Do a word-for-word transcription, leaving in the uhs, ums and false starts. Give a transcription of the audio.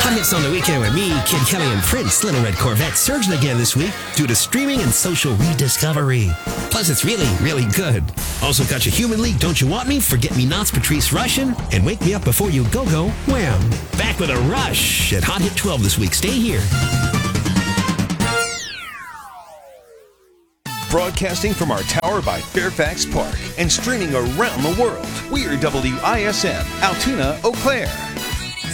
Hot hits on the weekend with me, Kid Kelly, and Prince. Little Red Corvette surging again this week due to streaming and social rediscovery. Plus, it's really, really good. Also got your Human League, Don't You Want Me, Forget Me Nots, Patrice Rushen, and Wake Me Up Before You Go Go, Wham! Back with a rush at Hot Hit twelve this week. Stay here. Broadcasting from our tower by Fairfax Park and streaming around the world. We are W I S M, Altoona, Eau Claire.